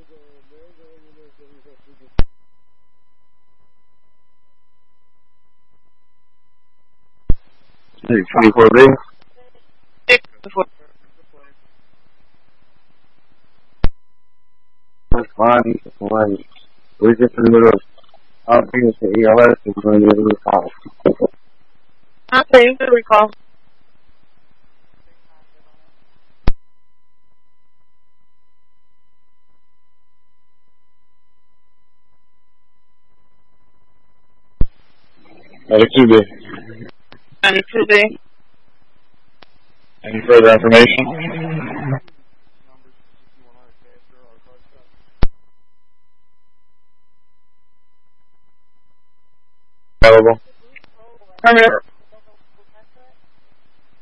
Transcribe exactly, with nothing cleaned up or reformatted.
twenty-four B. That's fine. Fine. We're just in the middle of outbreaks to E L S and we're going to get a recall. Okay, you can recall. ninety-two B. ninety-two B. Any further information? Available. Affirmative.